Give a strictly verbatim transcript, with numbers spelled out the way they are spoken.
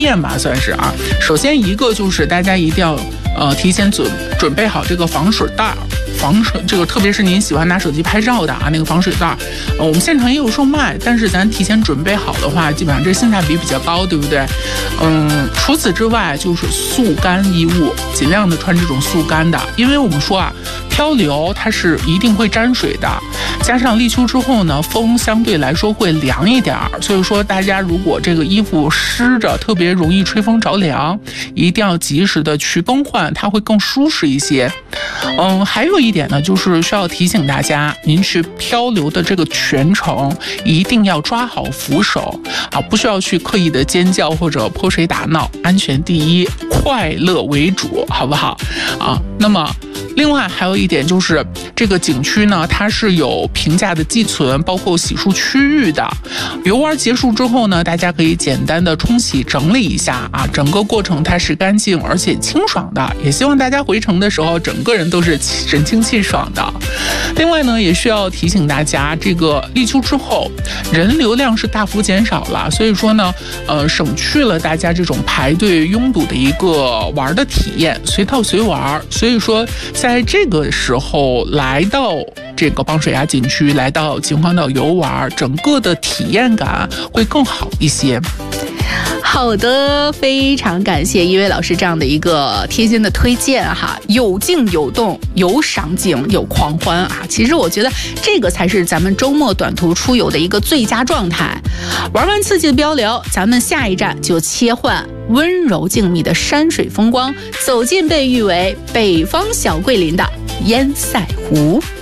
验吧，算是啊。首先一个就是大家一定要呃提前准准备好这个防水袋。防水这个，特别是您喜欢拿手机拍照的啊，那个防水袋，呃，我们现场也有售卖，但是咱提前准备好的话，基本上这性价比比较高，对不对？嗯，除此之外就是速干衣物，尽量的穿这种速干的，因为我们说啊，漂流它是一定会沾水的，加上立秋之后呢，风相对来说会凉一点，所以说大家如果这个衣服湿着，特别容易吹风着凉，一定要及时的去更换，它会更舒适一些。嗯，还有一点呢，就是需要提醒大家，您去漂流的这个全程一定要抓好扶手啊，不需要去刻意的尖叫或者泼水打闹，安全第一，快乐为主，好不好啊？那么另外还有一点就是这个景区呢，它是有平价的寄存，包括洗漱区域的。游玩结束之后呢，大家可以简单的冲洗整理一下啊，整个过程它是干净而且清爽的，也希望大家回程的时候整个人都是神清气爽的。另外呢，也需要提醒大家，这个立秋之后人流量是大幅减少了，所以说呢，呃，省去了大家这种排队拥堵的一个玩的体验，随套随玩。所以说在这个时候来到这个邦水崖景区，来到秦皇岛游玩，整个的体验感会更好一些。 好的，非常感谢一位老师这样的一个贴心的推荐哈，有静有动，有赏景，有狂欢啊！其实我觉得这个才是咱们周末短途出游的一个最佳状态。玩完刺激的漂流，咱们下一站就切换温柔静谧的山水风光，走进被誉为北方小桂林的烟塞湖。